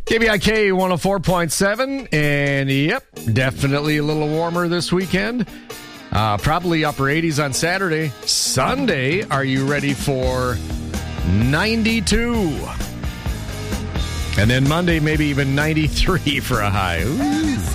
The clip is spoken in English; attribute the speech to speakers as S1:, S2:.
S1: KBIK 104.7, and yep, definitely a little warmer this weekend. Probably upper 80s on Saturday. Sunday, are you ready for 92? And then Monday, maybe even 93 for a high. Ooh.